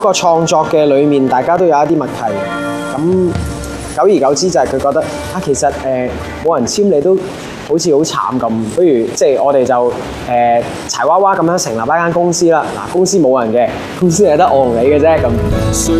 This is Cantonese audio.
個創作嘅裏面，大家都有一啲默契。咁久而久之就係佢覺得其實冇人簽你都好似好慘咁，不如即係我哋就柴娃娃咁樣成立一間公司啦。嗱，公司冇人嘅，公司係得我同你嘅啫咁。